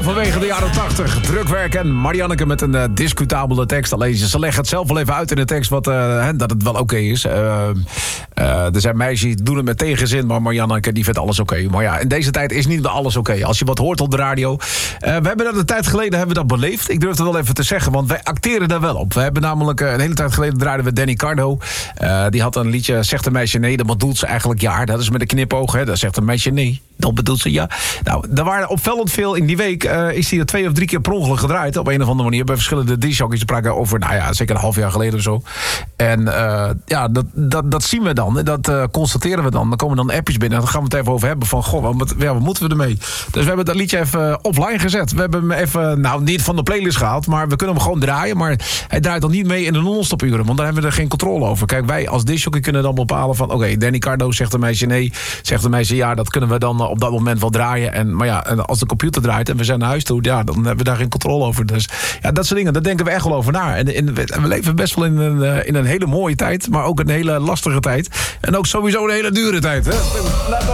halverwege de jaren 80. Drukwerk en Marianneke met een discutabele tekst. Alleen ze leggen het zelf wel even uit in de tekst dat het wel oké is. Er zijn meisjes die doen het met tegenzin, maar Marianneke die vindt alles oké. Maar ja, in deze tijd is niet alles oké. Als je wat hoort op de radio. We hebben dat een tijd geleden hebben we dat beleefd. Ik durf het wel even te zeggen, want wij acteren daar wel op. We hebben namelijk een hele tijd geleden draaiden we Danny Cardo. Die had een liedje, zegt een meisje nee, dat bedoelt ze eigenlijk ja. Dat is met een knipoog, hè. Dat zegt een meisje nee, dat bedoelt ze ja. Nou, er waren opvallend veel in die week. Is hij er 2 of 3 keer per ongeluk gedraaid. Op een of andere manier. Bij verschillende discjockeys. Te praten over, zeker een half jaar geleden of zo. En dat zien we dan. Dat constateren we dan. Dan komen dan appjes binnen. En dan gaan we het even over hebben. Van, goh, wat moeten we ermee? Dus we hebben dat liedje even offline gezet. We hebben hem even, niet van de playlist gehaald. Maar we kunnen hem gewoon draaien. Maar hij draait dan niet mee in de non-stop uren. Want daar hebben we er geen controle over. Kijk, wij als discjockey kunnen dan bepalen van... Oké, Danny Cardo zegt een meisje nee. Zegt een meisje ja. Dat kunnen we dan op dat moment wel draaien. Maar ja, als de computer draait en we zijn naar huis toe... Ja, dan hebben we daar geen controle over. Dus ja, dat soort dingen, daar denken we echt wel over na. En we leven best wel in een hele mooie tijd... maar ook een hele lastige tijd. En ook sowieso een hele dure tijd. Hè?